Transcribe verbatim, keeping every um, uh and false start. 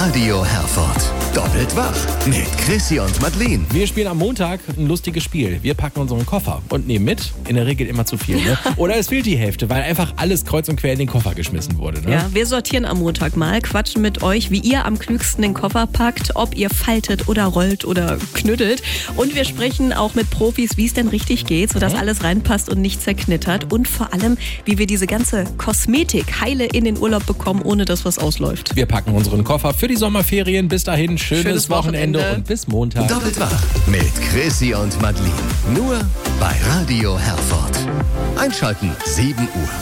Radio Herford. Doppelt wach mit Chrissy und Madeleine. Wir spielen am Montag ein lustiges Spiel. Wir packen unseren Koffer und nehmen mit, in der Regel immer zu viel. Ne? Oder es fehlt die Hälfte, weil einfach alles kreuz und quer in den Koffer geschmissen wurde. Ne? Ja, wir sortieren am Montag mal, quatschen mit euch, wie ihr am klügsten den Koffer packt, ob ihr faltet oder rollt oder knüttelt. Und wir sprechen auch mit Profis, wie es denn richtig geht, sodass Mhm. alles reinpasst und nicht zerknittert. Und vor allem, wie wir diese ganze Kosmetik heile in den Urlaub bekommen, ohne dass was ausläuft. Wir packen unseren Koffer für die Sommerferien. Bis dahin, schönes, Schönes Wochenende, Wochenende. und bis Montag. Doppelt wach mit Chrissy und Madeleine. Nur bei Radio Herford. Einschalten sieben Uhr.